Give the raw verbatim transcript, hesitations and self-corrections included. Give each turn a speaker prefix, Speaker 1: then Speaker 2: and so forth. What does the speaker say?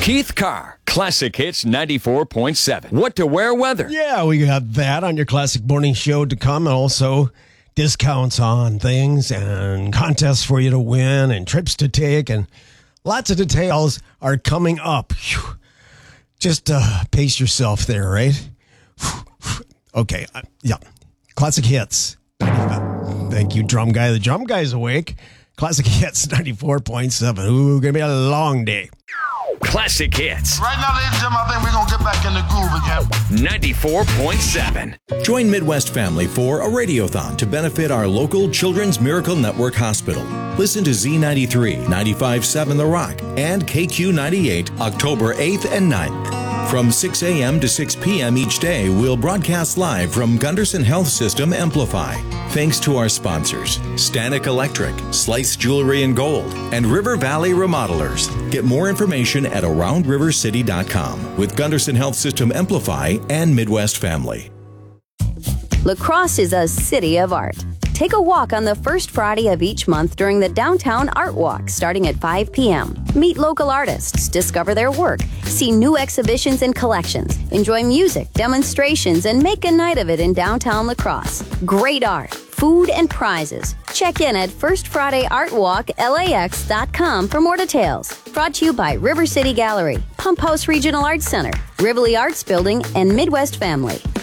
Speaker 1: Keith Carr, Classic Hits ninety-four point seven. What to wear weather.
Speaker 2: Yeah, we got that on your Classic Morning Show to come, and also discounts on things and contests for you to win and trips to take, and lots of details are coming up. Whew. Just uh, pace yourself there, right? Okay, uh, yeah. Classic Hits. Thank you, drum guy. The drum guy's awake. Classic Hits ninety-four point seven. Ooh, gonna be a long day.
Speaker 1: Classic Hits.
Speaker 3: Right now, ladies and gentlemen, I think we're going to get back in the groove again.
Speaker 1: ninety-four point seven.
Speaker 4: Join Midwest Family for a radiothon to benefit our local Children's Miracle Network Hospital. Listen to Z ninety-three, ninety-five point seven The Rock, and K Q ninety-eight, October eighth and ninth. From six a.m. to six p.m. each day, we'll broadcast live from Gunderson Health System Amplify. Thanks to our sponsors, Stanek Electric, Slice Jewelry and Gold, and River Valley Remodelers. Get more information at around river city dot com with Gunderson Health System Amplify and Midwest Family.
Speaker 5: La Crosse is a city of art. Take a walk on the first Friday of each month during the Downtown Art Walk starting at five p.m. Meet local artists, discover their work, see new exhibitions and collections, enjoy music, demonstrations, and make a night of it in downtown La Crosse. Great art, food, and prizes. Check in at first friday art walk L A X dot com for more details. Brought to you by River City Gallery, Pump House Regional Arts Center, Rivoli Arts Building, and Midwest Family.